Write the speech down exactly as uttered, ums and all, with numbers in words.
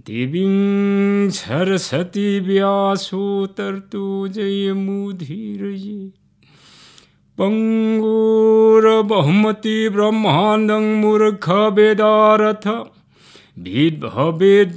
देवीं सरस्वती व्यासो तर्तु जयमुदीरये पंगुरबहुमति ब्रह्मांडं मूर्ख वेदारथ भेद भवेद